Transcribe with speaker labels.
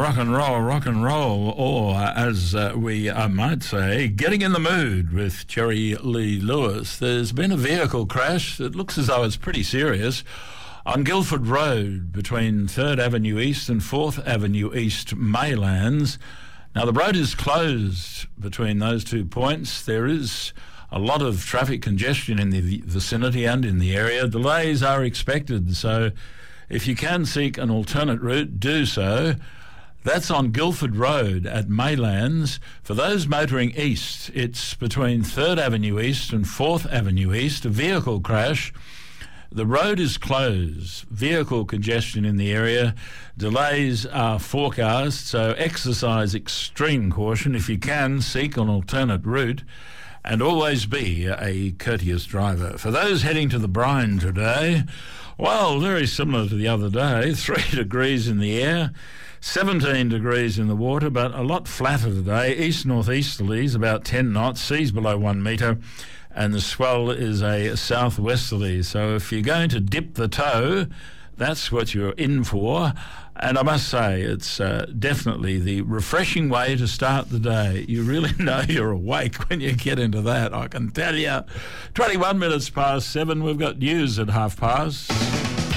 Speaker 1: rock and roll, or as we might say, getting in the mood with Jerry Lee Lewis. There's been a vehicle crash that looks as though it's pretty serious on Guildford Road between 3rd Avenue East and 4th Avenue East, Maylands. Now, the road is closed between those 2 points. There is a lot of traffic congestion in the vicinity and in the area. Delays are expected, so if you can seek an alternate route, do so. That's on Guildford Road at Maylands. For those motoring east, it's between 3rd Avenue East and 4th Avenue East. A vehicle crash. The road is closed. Vehicle congestion in the area. Delays are forecast, so exercise extreme caution. If you can, seek an alternate route. And always be a courteous driver. For those heading to the brine today, well, very similar to the other day. 3 degrees in the air, 17 degrees in the water, but a lot flatter today. East-northeasterlies, about 10 knots, seas below 1 metre, and the swell is a southwesterly. So if you're going to dip the toe, that's what you're in for. And I must say, it's definitely the refreshing way to start the day. You really know you're awake when you get into that, I can tell you. 21 minutes past 7, we've got news at 7:30.